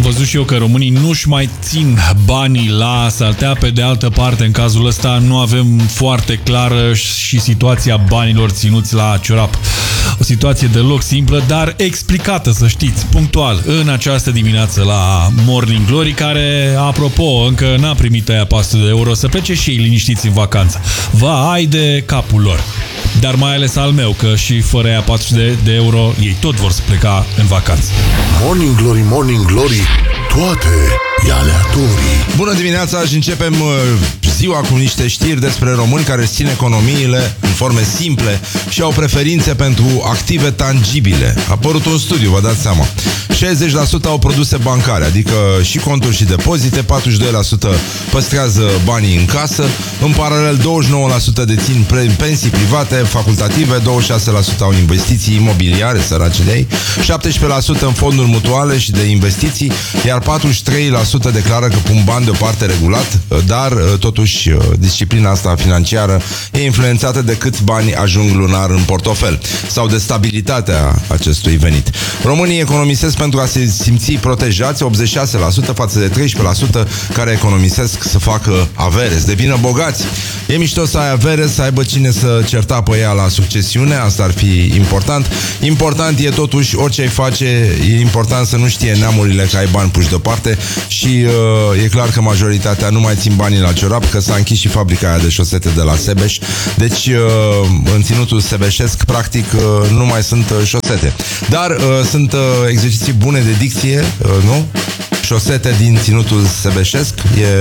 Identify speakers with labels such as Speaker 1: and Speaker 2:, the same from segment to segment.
Speaker 1: văzut și eu că românii nu-și mai țin banii la saltea. Pe de altă parte, în cazul ăsta, nu avem foarte clară și situația banilor ținuți la ciorap. O situație deloc simplă, dar explicată, să știți, punctual, în această dimineață la Morning Glory, care, apropo, încă n-a primit aia 400 de euro, să plece și ei liniștiți în vacanță. Vai de capul lor. Dar mai ales al meu, că și fără aia 400 de euro, ei tot vor să pleca în vacanță.
Speaker 2: Morning Glory, Morning Glory, toate e aleatorii.
Speaker 3: Bună dimineața și începem ziua cu niște știri despre români care țin economiile în forme simple și au preferințe pentru active tangibile. A apărut un studiu, vă dați seama. 60% au produse bancare, adică și conturi și depozite, 42% păstrează banii în casă, în paralel 29% dețin pensii private, facultative, 26% au investiții imobiliare, săraci de ei, 17% în fonduri mutuale și de investiții, iar 43% declară că pun bani deoparte regulat, dar totuși disciplina asta financiară e influențată de câți bani ajung lunar în portofel sau de stabilitatea acestui venit. Românii economisesc pentru a se simți protejați, 86% față de 13% care economisesc să facă avere, să devină bogați. E mișto să ai avere, să aibă cine să certa pe ea la succesiune, asta ar fi important. Important e totuși, orice ai face, e important să nu știe neamurile că ai bani puși deoparte și e clar că majoritatea nu mai țin banii la ciorap, că s-a închis și fabrica aia de șosete de la Sebeș. Deci în ținutul sebeșesc practic nu mai sunt șosete. Dar sunt exerciții bune de dicție, nu? Șosete din ținutul sebeșesc.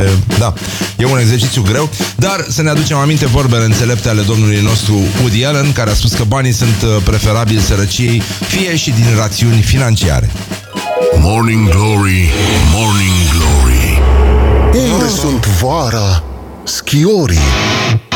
Speaker 3: E un exercițiu greu. Dar să ne aducem aminte vorbele înțelepte ale domnului nostru Woody Allen, care a spus că banii sunt preferabili sărăciei, fie și din rațiuni financiare.
Speaker 2: Morning Glory, Morning Glory, unde sunt vara schiorii?